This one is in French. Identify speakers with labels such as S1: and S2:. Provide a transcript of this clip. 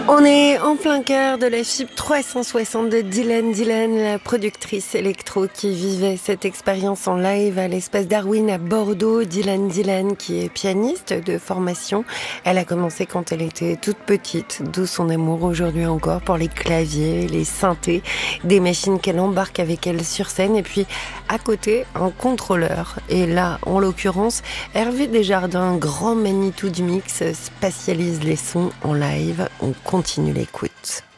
S1: On est en plein cœur de la FIP 360 de Dylan Dylan, la productrice électro qui vivait cette expérience en live à l'espace Darwin à Bordeaux. Dylan Dylan qui est pianiste de formation. Elle a commencé quand elle était toute petite, d'où son amour aujourd'hui encore pour les claviers, les synthés, des machines qu'elle embarque avec elle sur scène. Et puis à côté, un contrôleur. Et là, en l'occurrence, Hervé Desjardins, grand Manitou du mix, spatialise les sons en live. On continue l'écoute.